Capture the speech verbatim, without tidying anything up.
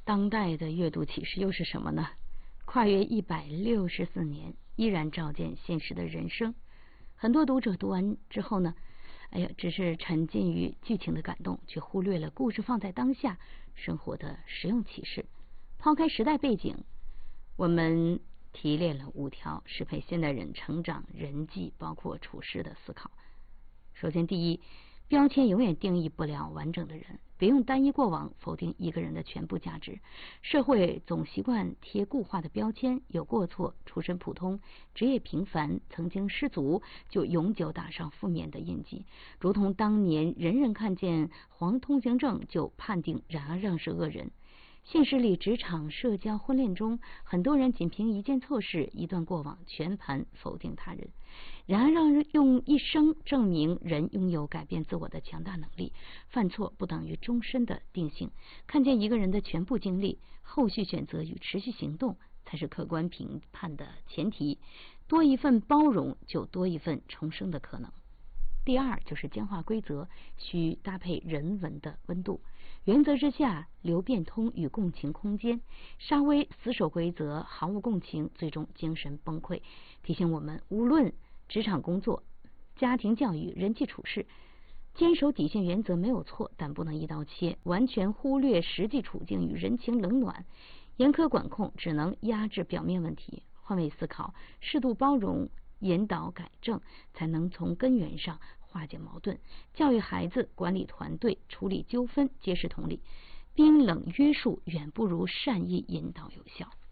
当代的阅读启示又是什么呢？跨越一百六十四年，依然照见现实的人生。很多读者读完之后呢，哎呀，只是沉浸于剧情的感动，却忽略了故事放在当下生活的实用启示。抛开时代背景，我们提炼了五条适配现代人成长、人际包括处事的思考。首先，第一，标签永远定义不了完整的人，别用单一过往否定一个人的全部价值。社会总习惯贴固化的标签，有过错、出身普通、职业平凡、曾经失足，就永久打上负面的印记。如同当年人人看见黄通行证就判定冉阿让是恶人。现实里，职场、社交、婚恋中，很多人仅凭一件错事、一段过往，全盘否定他人。然而，让人用一生证明人拥有改变自我的强大能力。犯错不等于终身的定性，看见一个人的全部经历，后续选择与持续行动才是客观评判的前提。多一份包容，就多一份重生的可能。第二就是僵化规则需搭配人文的温度，原则之下留变通与共情空间，稍微死守规则毫无共情，最终精神崩溃。提醒我们，无论职场工作、家庭教育、人际处事，坚守底线原则没有错，但不能一刀切，完全忽略实际处境与人情冷暖。严苛管控只能压制表面问题，换位思考，适度包容，引导改正，才能从根源上化解矛盾。教育孩子、管理团队、处理纠纷，皆是同理。冰冷约束远不如善意引导有效。